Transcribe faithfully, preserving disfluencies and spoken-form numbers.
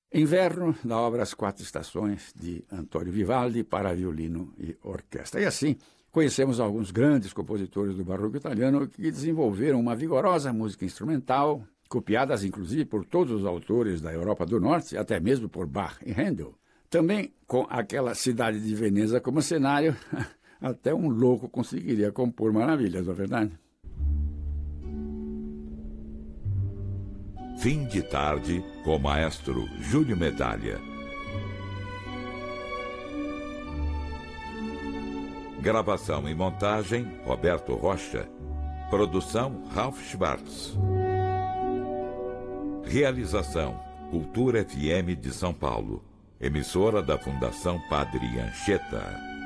Inverno, da obra As Quatro Estações, de Antônio Vivaldi, para violino e orquestra. E assim, conhecemos alguns grandes compositores do barroco italiano que desenvolveram uma vigorosa música instrumental, copiadas inclusive por todos os autores da Europa do Norte, até mesmo por Bach e Handel. Também com aquela cidade de Veneza como cenário, até um louco conseguiria compor maravilhas, não é verdade? Fim de tarde com o maestro Júlio Medalha. Gravação e montagem Roberto Rocha. Produção Ralph Schwartz. Realização Cultura F M de São Paulo. Emissora da Fundação Padre Anchieta.